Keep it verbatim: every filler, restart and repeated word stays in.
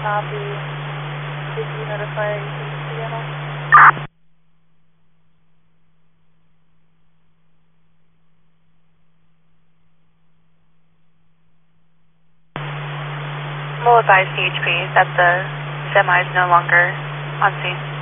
Copy. Did you notify C M O? We'll advise C H P that the semi is no longer on scene.